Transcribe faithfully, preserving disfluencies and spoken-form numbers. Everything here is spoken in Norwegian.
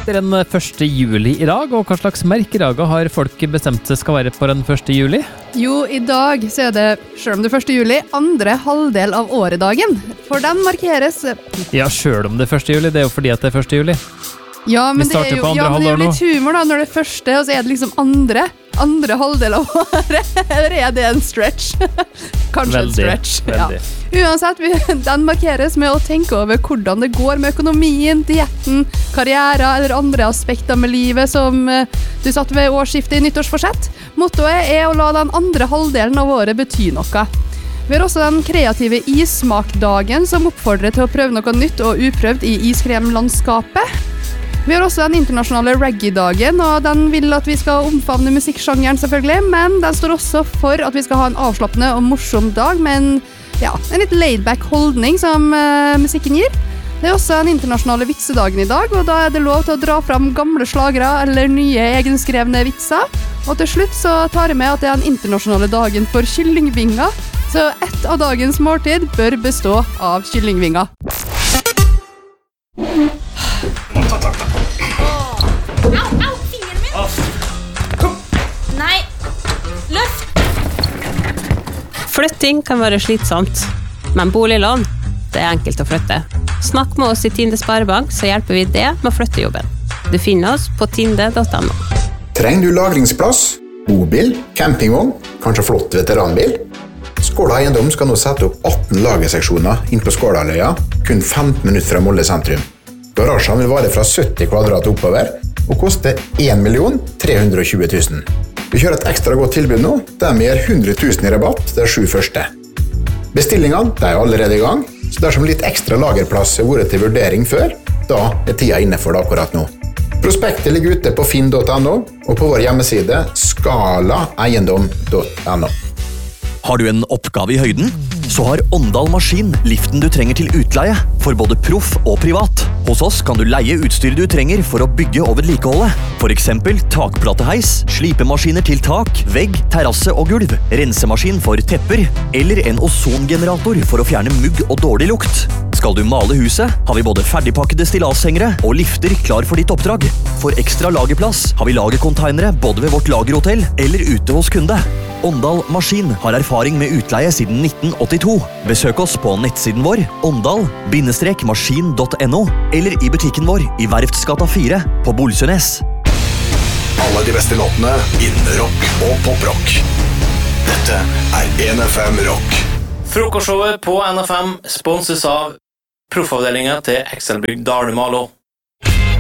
Det er den første juli i dag, og hva slags merkedager har folk bestemt seg skal være på den første juli? Jo, i dag så er det, selv om det er første juli, andre halvdel av åredagen. For den markeres... Ja, selv om det er første juli, det er jo fordi at det er første juli. Ja, men det er jo, på andre ja, men det er jo halvår litt humor da, når det er første, og så er det liksom andre, andre halvdel av året. Eller er det en stretch? Kanskje veldig, en stretch. Veldig. Ja. Uansett, vi, den markeres med å tenke over hvordan det går med økonomien, dietten, karriere eller andre aspekter med livet som uh, du satt ved årsskiftet i nyttårsforsett. Mottoet er å la den andre halvdelen av året bety noe. Vi har også den kreative issmakdagen som oppfordrer til å prøve noe nytt og uprøvd i iskremlandskapet. Vi har også den internasjonale reggae-dagen, og den vil at vi skal omfavne musikksjangeren selvfølgelig, men den står også for at vi skal ha en avslappende og morsom dag med en, ja, en litt laid-back holdning som uh, musikken gir. Det er også den internasjonale vitsedagen i dag, og da er det lov til å dra fram gamle slagere eller nye egenskrevne vitser. Og til slutt så tar jeg med at det er den internasjonale dagen for kyllingvinger, så ett av dagens måltid bør bestå av kyllingvinger. Flytting kan være slitsomt, men boliglån, det er enkelt å flytte. Snakk med oss i Tinde Sparebank, så hjelper vi det med å flytte jobben. Du finner oss på tinde punktum no. Trenger du lagringsplass, bobil, campingvogn, kanskje flott veteranbil? Skåla Eiendom skal nå sette opp atten lagerseksjoner inn på Skålaløya, kun femten minutter fra Molde sentrum. Garasjen vil vare fra sytti kvadrat oppover, og koste en million tre hundre og tjue tusen. Vi kjører et ekstra godt tilbud nå, der vi gir hundre tusen i rabatt de sju første. Bestillingene de er allerede i gang, så dersom litt ekstra lagerplass har vært til vurdering før, da er tida inne for det akkurat nå. Prospektet ligger ute på finn punktum no, og på vår hjemmeside skala eiendom punktum no. Har du en oppgave i høyden? Så har Åndal Maskin liften du trenger til utleie, for både proff og privat. Hos oss kan du leie utstyr du trenger for å bygge og vedlikeholde. For eksempel takplateheis, slipemaskiner til tak, vegg, terrasse og gulv, rensemaskin for tepper, eller en ozongenerator for å fjerne mugg og dårlig lukt. Skal du male huset, har vi både ferdigpakkede stillashengere og lifter klar for ditt oppdrag. For ekstra lagerplass har vi lagercontainere både ved vårt lagerhotell eller ute hos kunde. Åndal Maskin har erfaring med utleie siden nitten åttito. Besøk oss på nettsiden vår åndal maskin punktum no eller i butikken vår i Verftsgata fire på Bolsønes. Alle de beste låtene innen rock og poprock. Dette er N F M Rock. Frokostshowet på N F M sponses av proffavdelingen til Excelbygg Dale Malo.